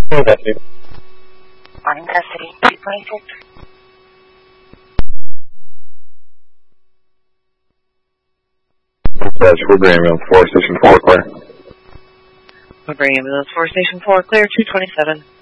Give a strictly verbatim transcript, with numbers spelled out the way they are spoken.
Custody. Morning custody, two twenty-six. That's Woodbury Ambulance four, Station four, clear. Woodbury Ambulance four, Station four, clear, two twenty-seven.